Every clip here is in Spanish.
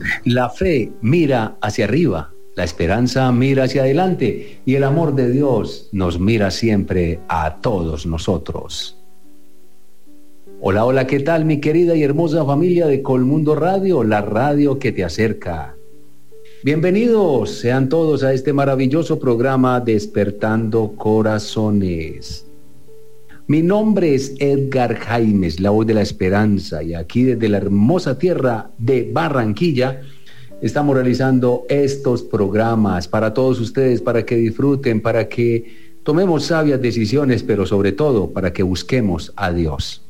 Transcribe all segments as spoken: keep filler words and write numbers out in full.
La fe mira hacia arriba, la esperanza mira hacia adelante y el amor de Dios nos mira siempre a todos nosotros. Hola, hola, ¿qué tal mi querida y hermosa familia de Colmundo Radio, la radio que te acerca? Bienvenidos sean todos a este maravilloso programa Despertando Corazones. Mi nombre es Edgar Jaimes, la voz de la esperanza, y aquí desde la hermosa tierra de Barranquilla estamos realizando estos programas para todos ustedes, para que disfruten, para que tomemos sabias decisiones, pero sobre todo para que busquemos a Dios.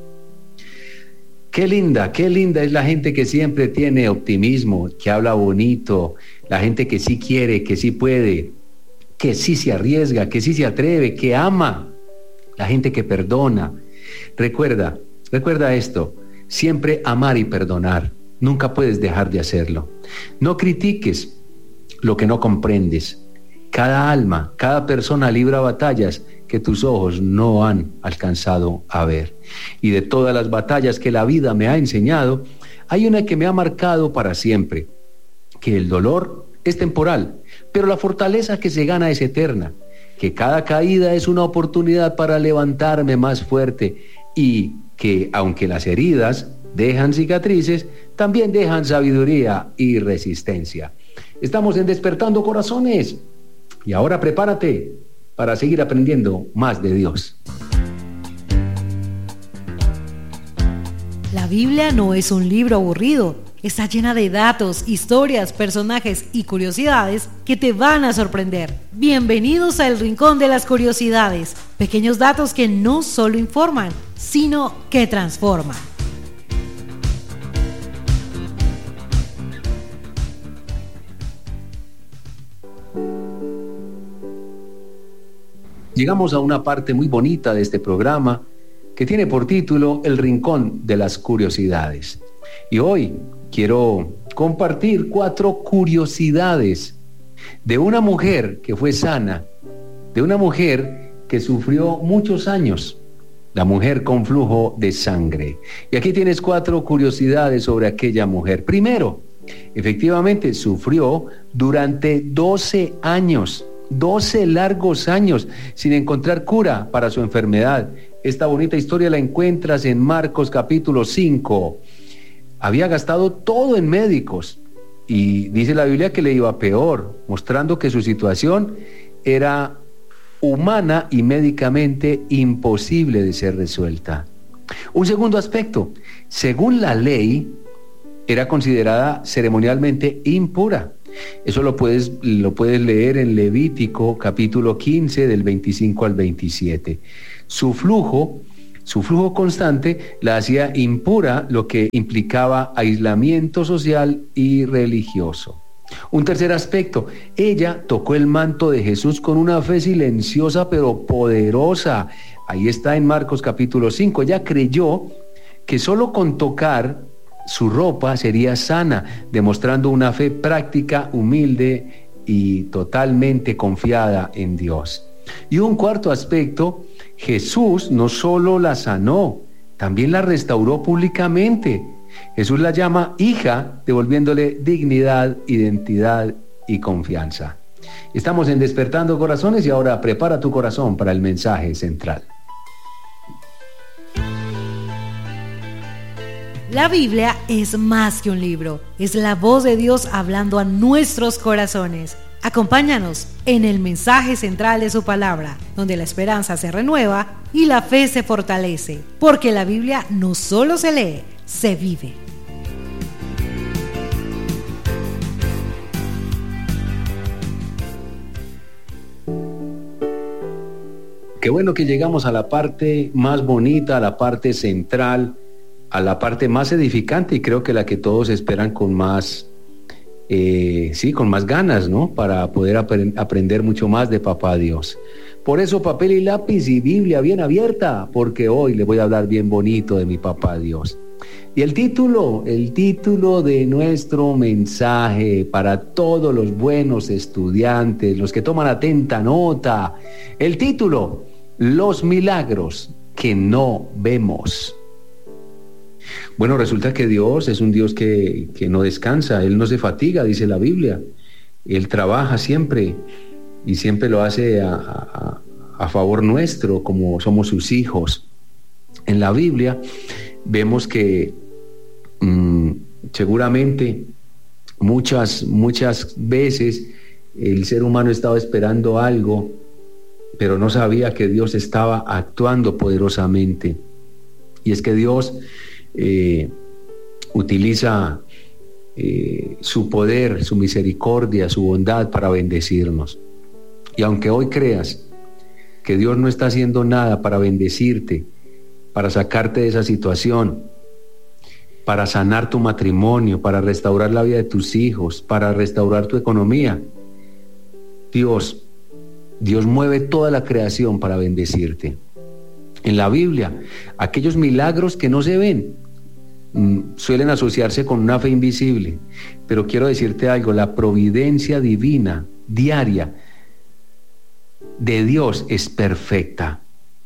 Qué linda, qué linda es la gente que siempre tiene optimismo, que habla bonito, la gente que sí quiere, que sí puede, que sí se arriesga, que sí se atreve, que ama. La gente que perdona. Recuerda, recuerda esto, siempre amar y perdonar. Nunca puedes dejar de hacerlo. No critiques lo que no comprendes. Cada alma, cada persona libra batallas que tus ojos no han alcanzado a ver. Y de todas las batallas que la vida me ha enseñado, hay una que me ha marcado para siempre, que el dolor es temporal, pero la fortaleza que se gana es eterna. Que cada caída es una oportunidad para levantarme más fuerte y que, aunque las heridas dejan cicatrices, también dejan sabiduría y resistencia. Estamos en Despertando Corazones y ahora prepárate para seguir aprendiendo más de Dios. La Biblia no es un libro aburrido. Está llena de datos, historias, personajes y curiosidades que te van a sorprender. Bienvenidos a El Rincón de las Curiosidades. Pequeños datos que no solo informan, sino que transforman. Llegamos a una parte muy bonita de este programa que tiene por título El Rincón de las Curiosidades. Y hoy quiero compartir cuatro curiosidades de una mujer que fue sana, de una mujer que sufrió muchos años, la mujer con flujo de sangre. Y aquí tienes cuatro curiosidades sobre aquella mujer. Primero, efectivamente sufrió durante doce años, doce largos años, sin encontrar cura para su enfermedad. Esta bonita historia la encuentras en Marcos capítulo cinco. Había gastado todo en médicos y dice la Biblia que le iba peor, mostrando que su situación era humana y médicamente imposible de ser resuelta. Un segundo aspecto, según la ley, era considerada ceremonialmente impura. Eso lo puedes, lo puedes leer en Levítico capítulo quince del veinticinco al veintisiete. Su flujo Su flujo constante la hacía impura, lo que implicaba aislamiento social y religioso. Un tercer aspecto, ella tocó el manto de Jesús con una fe silenciosa pero poderosa. Ahí está en Marcos capítulo cinco. Ella creyó que solo con tocar su ropa sería sana, demostrando una fe práctica, humilde y totalmente confiada en Dios. Y un cuarto aspecto, Jesús no solo la sanó, también la restauró públicamente. Jesús la llama hija, devolviéndole dignidad, identidad y confianza. Estamos en Despertando Corazones y ahora prepara tu corazón para el mensaje central. La Biblia es más que un libro, es la voz de Dios hablando a nuestros corazones. Acompáñanos en el mensaje central de su palabra, donde la esperanza se renueva y la fe se fortalece, porque la Biblia no solo se lee, se vive. Qué bueno que llegamos a la parte más bonita, a la parte central, a la parte más edificante y creo que la que todos esperan con más Eh, sí, con más ganas, ¿no? Para poder ap- aprender mucho más de Papá Dios. Por eso papel y lápiz y Biblia bien abierta, porque hoy le voy a hablar bien bonito de mi Papá Dios. Y el título, el título de nuestro mensaje para todos los buenos estudiantes, los que toman atenta nota, el título, Los milagros que no vemos. Bueno, resulta que Dios es un Dios que, que no descansa, Él no se fatiga, dice la Biblia. Él trabaja siempre y siempre lo hace a, a, a favor nuestro, como somos sus hijos. En la Biblia vemos que mmm, seguramente muchas, muchas veces el ser humano estaba esperando algo, pero no sabía que Dios estaba actuando poderosamente. Y es que Dios eh, utiliza eh, su poder, su misericordia, su bondad para bendecirnos. Y aunque hoy creas que Dios no está haciendo nada para bendecirte, para sacarte de esa situación, para sanar tu matrimonio, para restaurar la vida de tus hijos, para restaurar tu economía, Dios, Dios mueve toda la creación para bendecirte. En la Biblia, aquellos milagros que no se ven mmm, suelen asociarse con una fe invisible, pero quiero decirte algo, la providencia divina, diaria, de Dios es perfecta.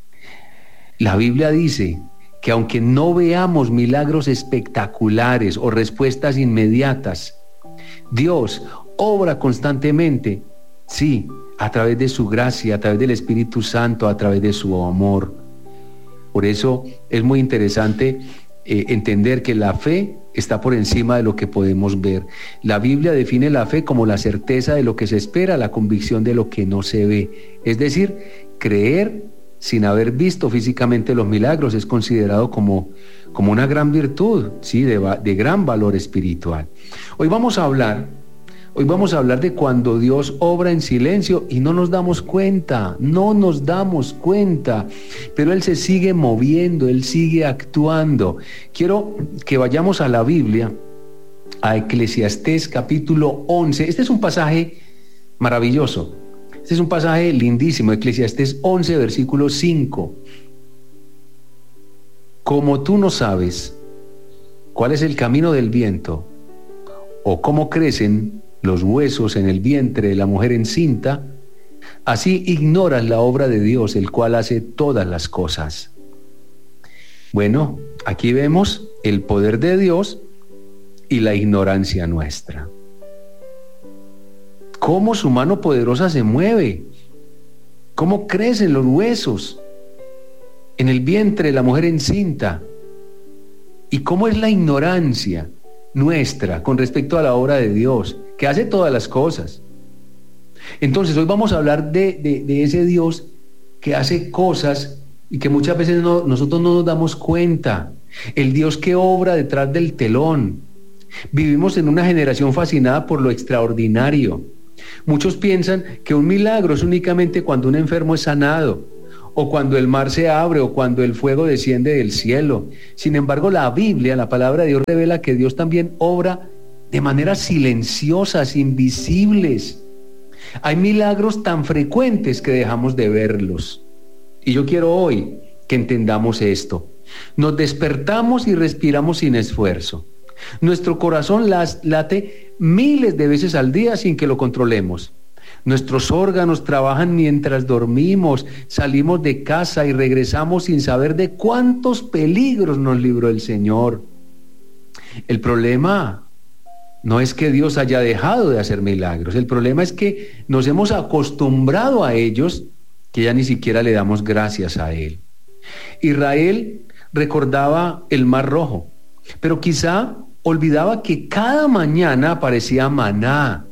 La Biblia dice que aunque no veamos milagros espectaculares o respuestas inmediatas, Dios obra constantemente, sí, a través de su gracia, a través del Espíritu Santo, a través de su amor. Por eso es muy interesante eh, entender que la fe está por encima de lo que podemos ver. La Biblia define la fe como la certeza de lo que se espera, la convicción de lo que no se ve. Es decir, creer sin haber visto físicamente los milagros es considerado como, como una gran virtud, ¿sí? de, de gran valor espiritual. Hoy vamos a hablar, hoy vamos a hablar de cuando Dios obra en silencio y no nos damos cuenta, no nos damos cuenta, pero Él se sigue moviendo, Él sigue actuando. Quiero que vayamos a la Biblia, a Eclesiastés capítulo once. Este es un pasaje maravilloso. Este es un pasaje lindísimo, Eclesiastés once, versículo cinco. Como tú no sabes cuál es el camino del viento, o cómo crecen los huesos en el vientre de la mujer encinta, así ignoras la obra de Dios, el cual hace todas las cosas. Bueno, aquí vemos el poder de Dios y la ignorancia nuestra. Cómo su mano poderosa se mueve, cómo crecen los huesos en el vientre de la mujer encinta, y cómo es la ignorancia nuestra con respecto a la obra de Dios, que hace todas las cosas. Entonces hoy vamos a hablar de, de, de ese Dios que hace cosas y que muchas veces no, nosotros no nos damos cuenta, el Dios que obra detrás del telón. Vivimos en una generación fascinada por lo extraordinario. Muchos piensan que un milagro es únicamente cuando un enfermo es sanado, o cuando el mar se abre, o cuando el fuego desciende del cielo. Sin embargo, la Biblia, la palabra de Dios, revela que Dios también obra de maneras silenciosas, invisibles. Hay milagros tan frecuentes que dejamos de verlos. Y yo quiero hoy que entendamos esto. Nos despertamos y respiramos sin esfuerzo. Nuestro corazón late miles de veces al día sin que lo controlemos. Nuestros órganos trabajan mientras dormimos, salimos de casa y regresamos sin saber de cuántos peligros nos libró el Señor. El problema no es que Dios haya dejado de hacer milagros, el problema es que nos hemos acostumbrado a ellos, que ya ni siquiera le damos gracias a Él. Israel recordaba el Mar Rojo, pero quizá olvidaba que cada mañana aparecía maná,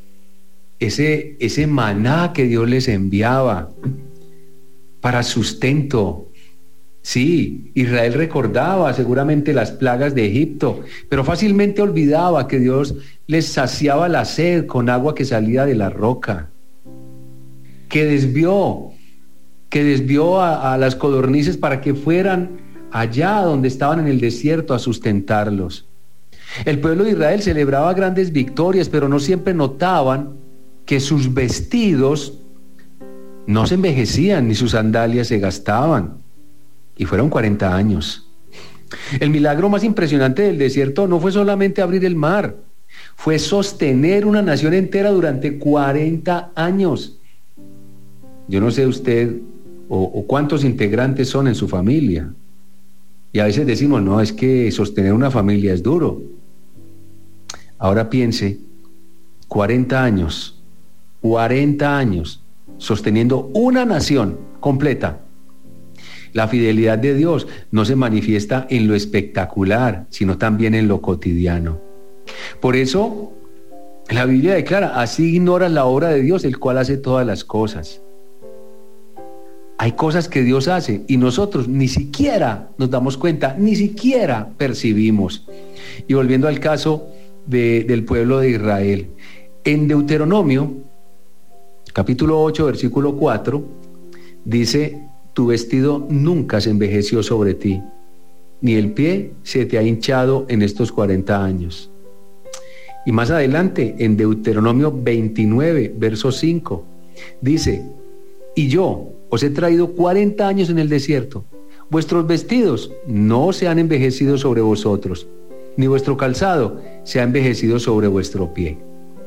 ese, ese maná que Dios les enviaba para sustento. Sí, Israel recordaba seguramente las plagas de Egipto, pero fácilmente olvidaba que Dios les saciaba la sed con agua que salía de la roca, que desvió, que desvió a, a las codornices para que fueran allá donde estaban en el desierto a sustentarlos. El pueblo de Israel celebraba grandes victorias, pero no siempre notaban que sus vestidos no se envejecían ni sus sandalias se gastaban. Y fueron cuarenta años. El milagro más impresionante del desierto no fue solamente abrir el mar, fue sostener una nación entera durante cuarenta años. Yo no sé usted o, o cuántos integrantes son en su familia. Y a veces decimos, no, es que sostener una familia es duro. Ahora piense, cuarenta años, cuarenta años sosteniendo una nación completa. La fidelidad de Dios no se manifiesta en lo espectacular, sino también en lo cotidiano. Por eso, la Biblia declara, así ignoras la obra de Dios, el cual hace todas las cosas. Hay cosas que Dios hace y nosotros ni siquiera nos damos cuenta, ni siquiera percibimos. Y volviendo al caso de, del pueblo de Israel, en Deuteronomio, capítulo ocho, versículo cuatro, dice, tu vestido nunca se envejeció sobre ti, ni el pie se te ha hinchado en estos cuarenta años. Y más adelante, en Deuteronomio veintinueve, verso cinco, dice, y yo os he traído cuarenta años en el desierto, vuestros vestidos no se han envejecido sobre vosotros, ni vuestro calzado se ha envejecido sobre vuestro pie.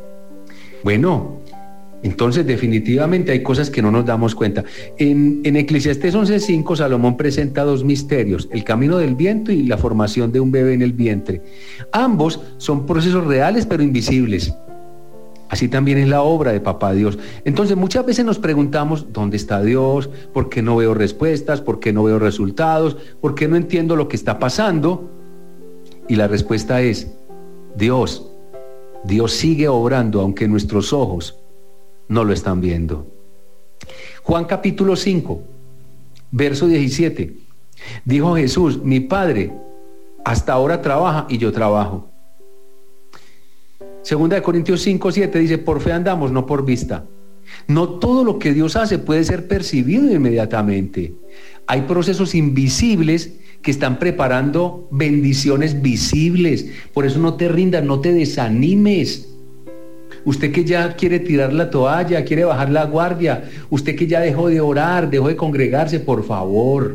Bueno, entonces definitivamente hay cosas que no nos damos cuenta. En, en Eclesiastés once cinco, Salomón presenta dos misterios, el camino del viento y la formación de un bebé en el vientre. Ambos son procesos reales pero invisibles. Así también es la obra de Papá Dios. Entonces muchas veces nos preguntamos, ¿dónde está Dios? ¿Por qué no veo respuestas? ¿Por qué no veo resultados? ¿Por qué no entiendo lo que está pasando? Y la respuesta es, Dios, Dios sigue obrando aunque nuestros ojos no lo están viendo. Juan capítulo cinco, verso diecisiete. Dijo Jesús, mi Padre hasta ahora trabaja y yo trabajo. Segunda de Corintios cinco, siete dice, por fe andamos, no por vista. No todo lo que Dios hace puede ser percibido inmediatamente. Hay procesos invisibles que están preparando bendiciones visibles. Por eso no te rindas, no te desanimes. Usted que ya quiere tirar la toalla, quiere bajar la guardia, usted que ya dejó de orar, dejó de congregarse, por favor,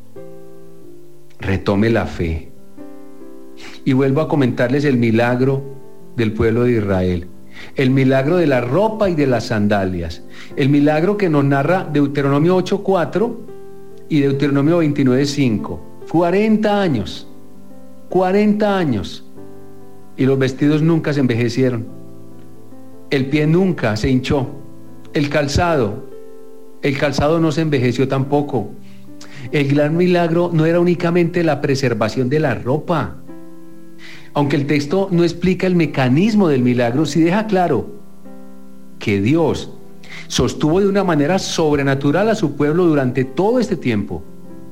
retome la fe. Y vuelvo a comentarles el milagro del pueblo de Israel, el milagro de la ropa y de las sandalias, el milagro que nos narra Deuteronomio ocho cuatro y Deuteronomio veintinueve cinco. cuarenta años, cuarenta años, y los vestidos nunca se envejecieron, el pie nunca se hinchó, el calzado, el calzado no se envejeció tampoco. El gran milagro no era únicamente la preservación de la ropa. Aunque el texto no explica el mecanismo del milagro, sí deja claro que Dios sostuvo de una manera sobrenatural a su pueblo durante todo este tiempo.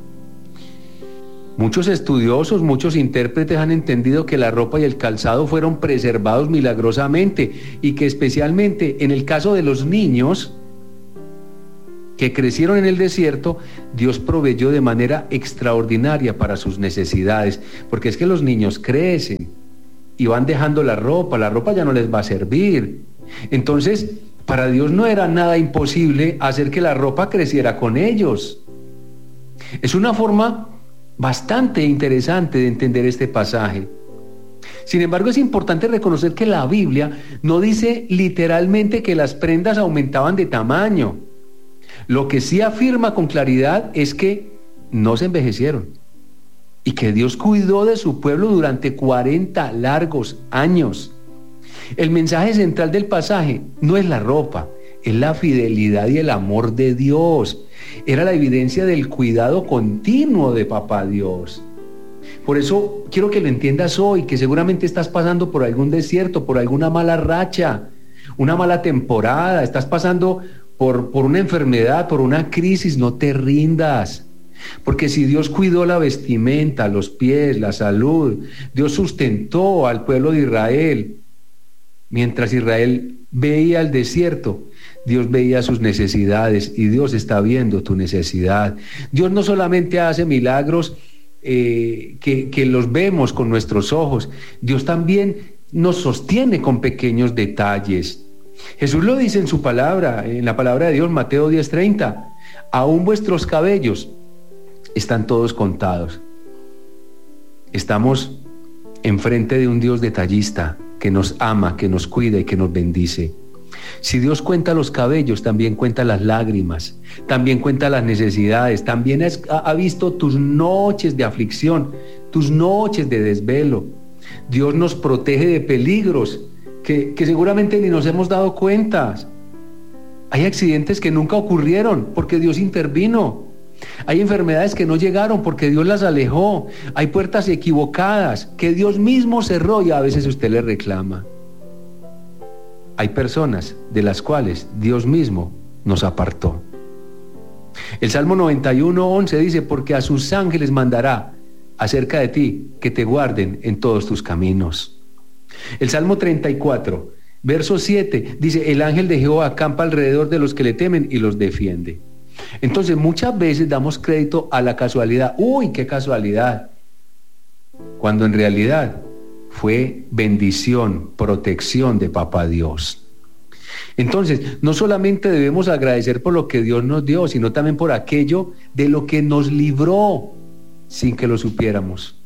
Muchos estudiosos, muchos intérpretes han entendido que la ropa y el calzado fueron preservados milagrosamente y que especialmente en el caso de los niños que crecieron en el desierto, Dios proveyó de manera extraordinaria para sus necesidades, porque es que los niños crecen y van dejando la ropa, la ropa ya no les va a servir. Entonces, para Dios no era nada imposible hacer que la ropa creciera con ellos. Es una forma bastante interesante de entender este pasaje. Sin embargo, es importante reconocer que la Biblia no dice literalmente que las prendas aumentaban de tamaño. Lo que sí afirma con claridad es que no se envejecieron y que Dios cuidó de su pueblo durante cuarenta largos años. El mensaje central del pasaje no es la ropa, es la fidelidad y el amor de Dios. Era la evidencia del cuidado continuo de Papá Dios. Por eso quiero que lo entiendas hoy, que seguramente estás pasando por algún desierto, por alguna mala racha, una mala temporada, estás pasando por, por una enfermedad, por una crisis. No te rindas, porque si Dios cuidó la vestimenta, los pies, la salud, Dios sustentó al pueblo de Israel. Mientras Israel veía el desierto, Dios veía sus necesidades y Dios está viendo tu necesidad. Dios no solamente hace milagros eh, que, que los vemos con nuestros ojos, Dios también nos sostiene con pequeños detalles. Jesús lo dice en su palabra, en la palabra de Dios, Mateo diez treinta, aún vuestros cabellos están todos contados. Estamos enfrente de un Dios detallista que nos ama, que nos cuida y que nos bendice. Si Dios cuenta los cabellos, también cuenta las lágrimas, también cuenta las necesidades, también es, ha, ha visto tus noches de aflicción, tus noches de desvelo. Dios nos protege de peligros que, que seguramente ni nos hemos dado cuenta. Hay accidentes que nunca ocurrieron porque Dios intervino. Hay enfermedades que no llegaron porque Dios las alejó. Hay puertas equivocadas que Dios mismo cerró y a veces usted le reclama. Hay personas de las cuales Dios mismo nos apartó. El Salmo noventa y uno, once dice, porque a sus ángeles mandará acerca de ti que te guarden en todos tus caminos. El Salmo treinta y cuatro, verso siete, dice, el ángel de Jehová acampa alrededor de los que le temen y los defiende. Entonces muchas veces damos crédito a la casualidad. Uy, qué casualidad. Cuando en realidad fue bendición, protección de Papá Dios. Entonces, no solamente debemos agradecer por lo que Dios nos dio, sino también por aquello de lo que nos libró sin que lo supiéramos.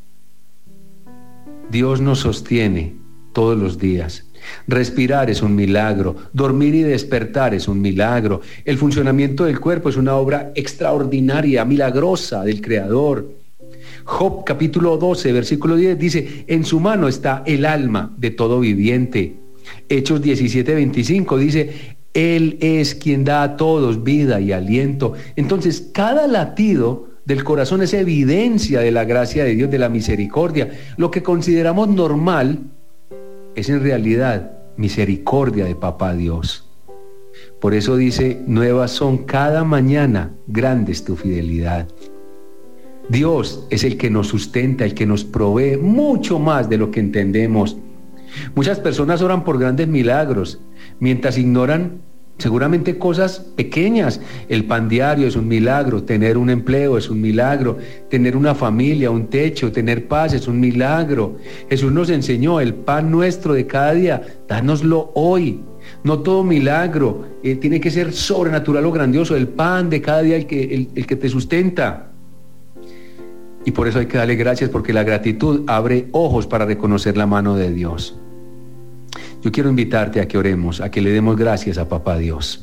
Dios nos sostiene todos los días. Respirar es un milagro, dormir y despertar es un milagro. El funcionamiento del cuerpo es una obra extraordinaria, milagrosa del Creador. Job capítulo doce, versículo diez dice, en su mano está el alma de todo viviente. Hechos diecisiete, veinticinco dice, Él es quien da a todos vida y aliento. Entonces, cada latido del corazón es evidencia de la gracia de Dios, de la misericordia. Lo que consideramos normal es en realidad misericordia de Papá Dios. Por eso dice, nuevas son cada mañana, grande es tu fidelidad. Dios es el que nos sustenta, el que nos provee mucho más de lo que entendemos. Muchas personas oran por grandes milagros, mientras ignoran seguramente cosas pequeñas. El pan diario es un milagro, tener un empleo es un milagro, tener una familia, un techo, tener paz es un milagro. Jesús nos enseñó el pan nuestro de cada día, dánoslo hoy. No todo milagro eh, tiene que ser sobrenatural o grandioso, el pan de cada día el que, el, el que te sustenta. Y por eso hay que darle gracias, porque la gratitud abre ojos para reconocer la mano de Dios. Yo quiero invitarte a que oremos, a que le demos gracias a Papá Dios.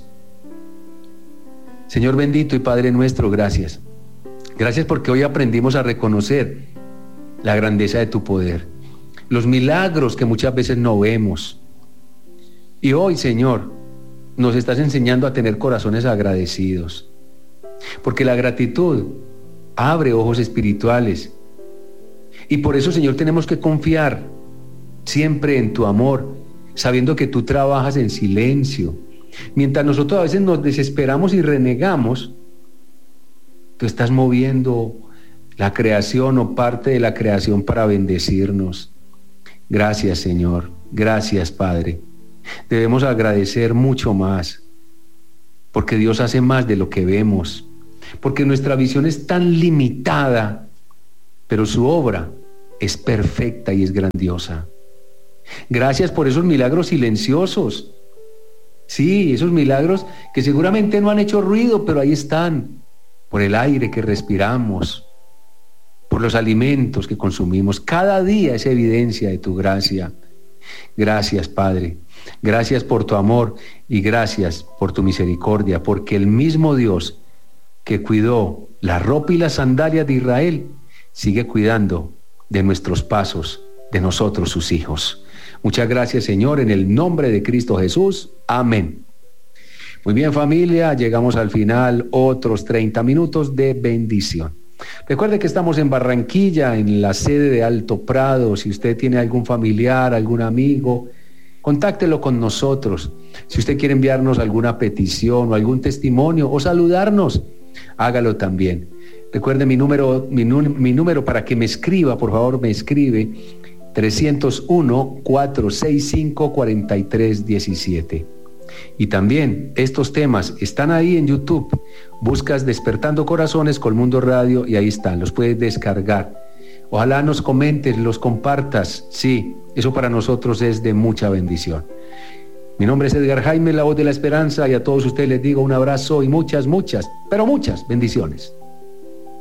Señor bendito y Padre nuestro, gracias. Gracias porque hoy aprendimos a reconocer la grandeza de tu poder, los milagros que muchas veces no vemos. Y hoy, Señor, nos estás enseñando a tener corazones agradecidos, porque la gratitud abre ojos espirituales. Y por eso, Señor, tenemos que confiar siempre en tu amor, sabiendo que tú trabajas en silencio. Mientras nosotros a veces nos desesperamos y renegamos, tú estás moviendo la creación o parte de la creación para bendecirnos. Gracias, Señor. Gracias, Padre. Debemos agradecer mucho más, porque Dios hace más de lo que vemos, porque nuestra visión es tan limitada, pero su obra es perfecta y es grandiosa. Gracias por esos milagros silenciosos. Sí, esos milagros que seguramente no han hecho ruido, pero ahí están, por el aire que respiramos, por los alimentos que consumimos. Cada día es evidencia de tu gracia. Gracias, Padre. Gracias por tu amor y gracias por tu misericordia, porque el mismo Dios que cuidó la ropa y las sandalias de Israel, sigue cuidando de nuestros pasos, de nosotros sus hijos. Muchas gracias, Señor, en el nombre de Cristo Jesús. Amén. Muy bien, familia, llegamos al final, otros treinta minutos de bendición. Recuerde que estamos en Barranquilla, en la sede de Alto Prado. Si usted tiene algún familiar, algún amigo, contáctelo con nosotros. Si usted quiere enviarnos alguna petición o algún testimonio o saludarnos, hágalo también. Recuerde mi número, mi, mi número para que me escriba, por favor, me escribe trescientos uno, cuatrocientos sesenta y cinco, cuarenta y tres diecisiete. Y también estos temas están ahí en YouTube. Buscas Despertando Corazones Colmundo Radio y ahí están, los puedes descargar. Ojalá nos comentes, los compartas. Sí, eso para nosotros es de mucha bendición. Mi nombre es Edgar Jaime, la voz de la esperanza, y a todos ustedes les digo un abrazo y muchas, muchas, pero muchas bendiciones.